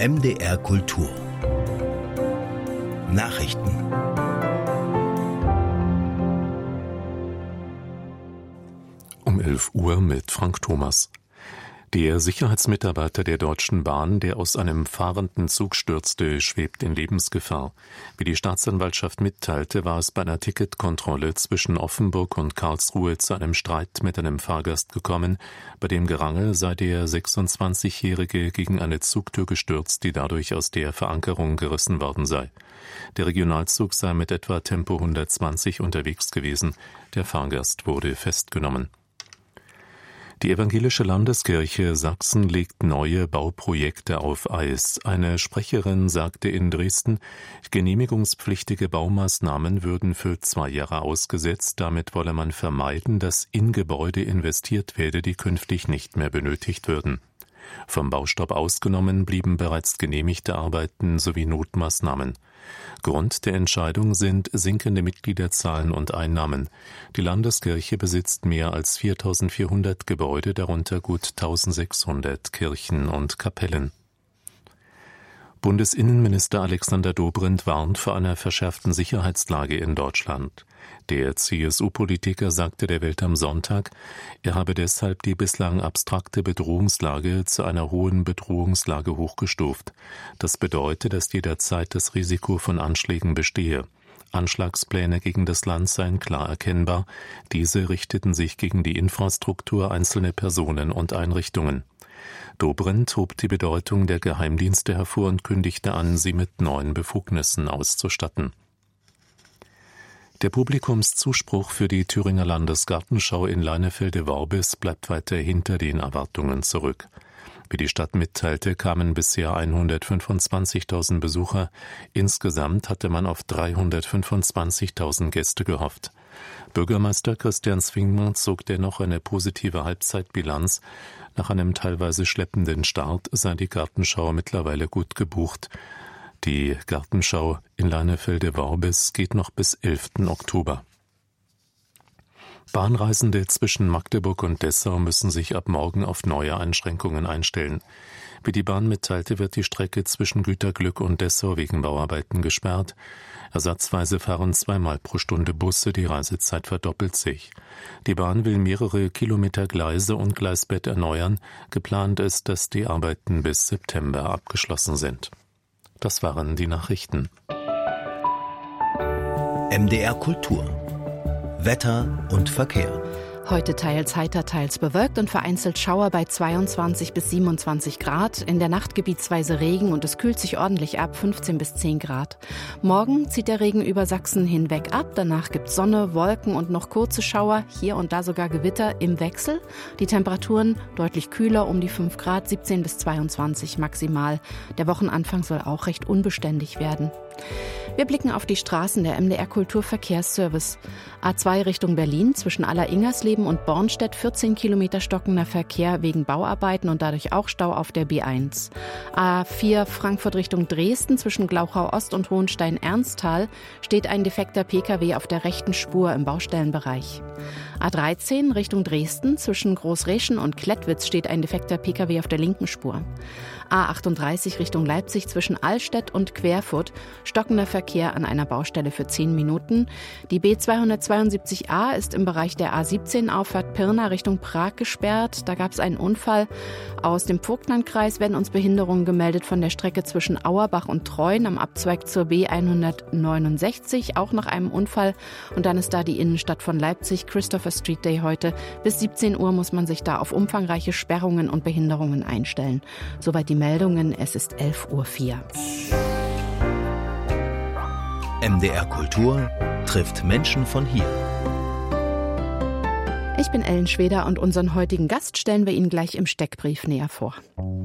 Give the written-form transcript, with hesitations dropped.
MDR Kultur Nachrichten. Um 11 Uhr mit Frank Thomas. Der Sicherheitsmitarbeiter der Deutschen Bahn, der aus einem fahrenden Zug stürzte, schwebt in Lebensgefahr. Wie die Staatsanwaltschaft mitteilte, war es bei einer Ticketkontrolle zwischen Offenburg und Karlsruhe zu einem Streit mit einem Fahrgast gekommen. Bei dem Gerangel sei der 26-Jährige gegen eine Zugtür gestürzt, die dadurch aus der Verankerung gerissen worden sei. Der Regionalzug sei mit etwa Tempo 120 unterwegs gewesen. Der Fahrgast wurde festgenommen. Die Evangelische Landeskirche Sachsen legt neue Bauprojekte auf Eis. Eine Sprecherin sagte in Dresden, genehmigungspflichtige Baumaßnahmen würden für 2 Jahre ausgesetzt. Damit wolle man vermeiden, dass in Gebäude investiert werde, die künftig nicht mehr benötigt würden. Vom Baustopp ausgenommen blieben bereits genehmigte Arbeiten sowie Notmaßnahmen. Grund der Entscheidung sind sinkende Mitgliederzahlen und Einnahmen. Die Landeskirche besitzt mehr als 4.400 Gebäude, darunter gut 1.600 Kirchen und Kapellen. Bundesinnenminister Alexander Dobrindt warnt vor einer verschärften Sicherheitslage in Deutschland. Der CSU-Politiker sagte der Welt am Sonntag, er habe deshalb die bislang abstrakte Bedrohungslage zu einer hohen Bedrohungslage hochgestuft. Das bedeutet, dass jederzeit das Risiko von Anschlägen bestehe. Anschlagspläne gegen das Land seien klar erkennbar. Diese richteten sich gegen die Infrastruktur, einzelne Personen und Einrichtungen. Dobrindt hob die Bedeutung der Geheimdienste hervor und kündigte an, sie mit neuen Befugnissen auszustatten. Der Publikumszuspruch für die Thüringer Landesgartenschau in Leinefelde-Worbis bleibt weiter hinter den Erwartungen zurück. Wie die Stadt mitteilte, kamen bisher 125.000 Besucher. Insgesamt hatte man auf 325.000 Gäste gehofft. Bürgermeister Christian Zwingmann zog dennoch eine positive Halbzeitbilanz. Nach einem teilweise schleppenden Start sei die Gartenschau mittlerweile gut gebucht. Die Gartenschau in Leinefelde-Worbis geht noch bis 11. Oktober. Bahnreisende zwischen Magdeburg und Dessau müssen sich ab morgen auf neue Einschränkungen einstellen. Wie die Bahn mitteilte, wird die Strecke zwischen Güterglück und Dessau wegen Bauarbeiten gesperrt. Ersatzweise fahren 2-mal pro Stunde Busse, die Reisezeit verdoppelt sich. Die Bahn will mehrere Kilometer Gleise und Gleisbett erneuern. Geplant ist, dass die Arbeiten bis September abgeschlossen sind. Das waren die Nachrichten. MDR Kultur Wetter und Verkehr. Heute teils heiter, teils bewölkt und vereinzelt Schauer bei 22 bis 27 Grad. In der Nacht gebietsweise Regen und es kühlt sich ordentlich ab, 15 bis 10 Grad. Morgen zieht der Regen über Sachsen hinweg ab. Danach gibt es Sonne, Wolken und noch kurze Schauer, hier und da sogar Gewitter im Wechsel. Die Temperaturen deutlich kühler, um die 5 Grad, 17 bis 22 maximal. Der Wochenanfang soll auch recht unbeständig werden. Wir blicken auf die Straßen der MDR Kulturverkehrsservice. A2 Richtung Berlin zwischen Aller-Ingersleben und Bornstedt 14 Kilometer stockender Verkehr wegen Bauarbeiten und dadurch auch Stau auf der B1. A4 Frankfurt Richtung Dresden zwischen Glauchau-Ost und Hohenstein-Ernsthal steht ein defekter Pkw auf der rechten Spur im Baustellenbereich. A13 Richtung Dresden zwischen Großreschen und Klettwitz steht ein defekter Pkw auf der linken Spur. A38 Richtung Leipzig zwischen Allstedt und Querfurt stockender Verkehr an einer Baustelle für 10 Minuten. Die B272a ist im Bereich der A17 Auffahrt Pirna Richtung Prag gesperrt. Da gab es einen Unfall. Aus dem Vogtlandkreis werden uns Behinderungen gemeldet von der Strecke zwischen Auerbach und Treuen am Abzweig zur B169, auch nach einem Unfall. Und dann ist da die Innenstadt von Leipzig, Christopher Street Day heute. Bis 17 Uhr muss man sich da auf umfangreiche Sperrungen und Behinderungen einstellen. Soweit die Meldungen, es ist 11.04 Uhr. MDR Kultur trifft Menschen von hier. Ich bin Ellen Schweder und unseren heutigen Gast stellen wir Ihnen gleich im Steckbrief näher vor.